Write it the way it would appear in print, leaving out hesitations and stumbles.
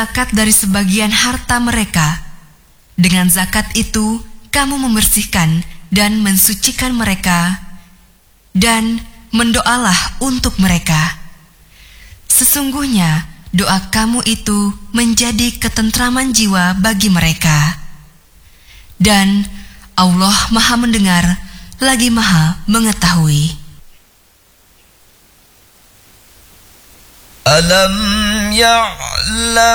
zakat dari sebagian harta mereka. Dengan zakat itu, kamu membersihkan dan mensucikan mereka, dan mendoalah untuk mereka. Sesungguhnya, doa kamu itu menjadi ketentraman jiwa bagi mereka. Dan Allah Maha Mendengar lagi Maha Mengetahui. Alam ya'lam